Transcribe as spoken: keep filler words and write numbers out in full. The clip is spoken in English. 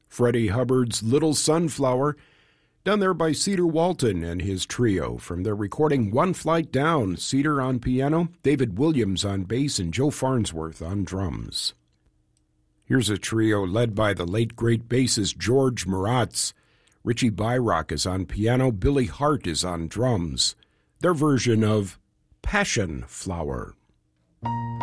Freddie Hubbard's Little Sunflower, done there by Cedar Walton and his trio from their recording One Flight Down. Cedar on piano, David Williams on bass, and Joe Farnsworth on drums. Here's a trio led by the late great bassist George Maratz. Richie Byrock is on piano, Billy Hart is on drums. Their version of Passion Flower.